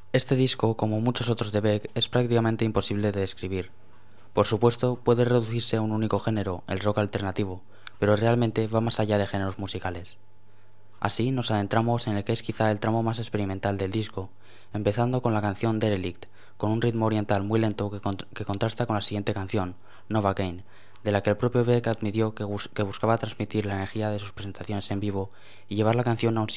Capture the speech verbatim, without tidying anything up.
Este disco, como muchos otros de Beck, es prácticamente imposible de describir. Por supuesto, puede reducirse a un único género, el rock alternativo, pero realmente va más allá de géneros musicales. Así nos adentramos en el que es quizá el tramo más experimental del disco, empezando con la canción Derelict, con un ritmo oriental muy lento que, cont que contrasta con la siguiente canción, Novocaine, de la que el propio Beck admitió que, bus que buscaba transmitir la energía de sus presentaciones en vivo y llevar la canción a un